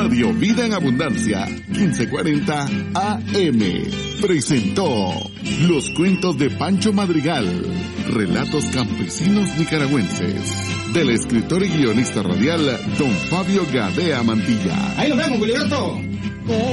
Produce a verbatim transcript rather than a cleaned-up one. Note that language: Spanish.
Radio Vida en Abundancia, quince cuarenta A M. Presentó Los Cuentos de Pancho Madrigal, relatos campesinos nicaragüenses, del escritor y guionista radial Don Fabio Gadea Mantilla. Ahí nos vemos, Gilberto.